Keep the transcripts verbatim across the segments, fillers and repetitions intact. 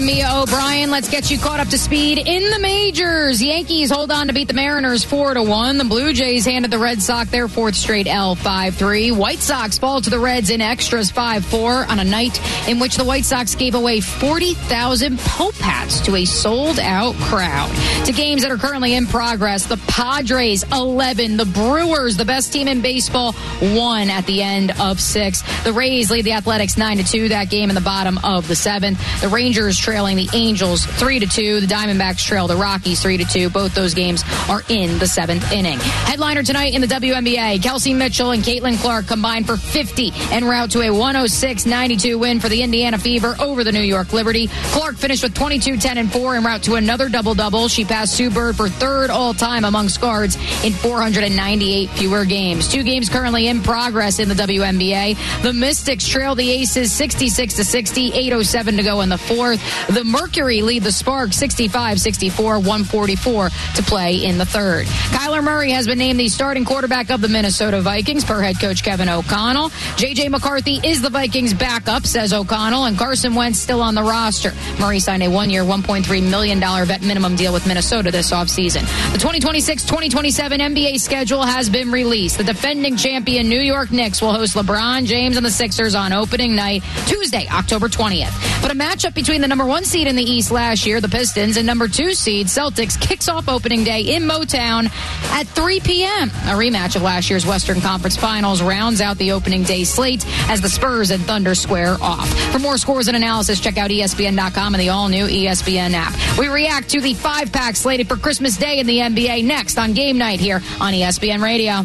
Mia O'Brien. Let's get you caught up to speed in the majors. Yankees hold on to beat the Mariners four to one. The Blue Jays handed the Red Sox their fourth straight L five three. White Sox fall to the Reds in extras five four on a night in which the White Sox gave away forty thousand Pope hats to a sold-out crowd. To games that are currently in progress, the Padres eleven. The Brewers, the best team in baseball, one at the end of six. The Rays lead the Athletics nine to two. That game in the bottom of the seventh. The Rangers trailing the Angels three to two. The Diamondbacks trail the Rockies three to two. Both those games are in the seventh inning. Headliner tonight in the W N B A, Kelsey Mitchell and Caitlin Clark combined for fifty en route to a one oh six ninety-two win for the Indiana Fever over the New York Liberty. Clark finished with twenty-two, ten, and four en route to another double-double. She passed Sue Bird for third all-time amongst guards in four hundred ninety-eight fewer games. Two games currently in progress in the W N B A. The Mystics trail the Aces sixty-six to sixty, eight oh seven to go in the fourth. The Mercury lead the Sparks sixty-five sixty-four, one forty-four to play in the third. Kyler Murray has been named the starting quarterback of the Minnesota Vikings per head coach Kevin O'Connell. J J McCarthy is the Vikings' backup, says O'Connell, and Carson Wentz still on the roster. Murray signed a one-year, one point three million dollars vet minimum deal with Minnesota this offseason. The twenty twenty-six twenty twenty-seven N B A schedule has been released. The defending champion New York Knicks will host LeBron James and the Sixers on opening night, Tuesday, October twentieth. But a matchup between the number one seed in the East last year, the Pistons, and number two seed, Celtics, kicks off opening day in Motown at three p.m. A rematch of last year's Western Conference Finals rounds out the opening day slate as the Spurs and Thunder square off. For more scores and analysis, check out E S P N dot com and the all-new E S P N app. We react to the five-pack slated for Christmas Day in the N B A next on Game Night here on E S P N Radio.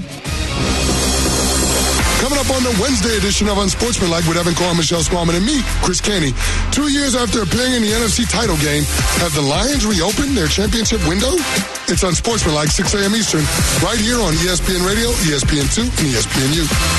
Coming up on the Wednesday edition of Unsportsmanlike with Evan Carr, Michelle Squamman, and me, Chris Caney. Two years after appearing in the N F C title game, have the Lions reopened their championship window? It's Unsportsmanlike, six a.m. Eastern, right here on E S P N Radio, E S P N two, and E S P N U.